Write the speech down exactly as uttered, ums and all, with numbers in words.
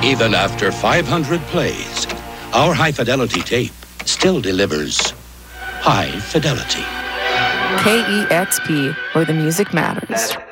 Even after five hundred plays, our high-fidelity tape still delivers high fidelity. K E X P, where the music matters.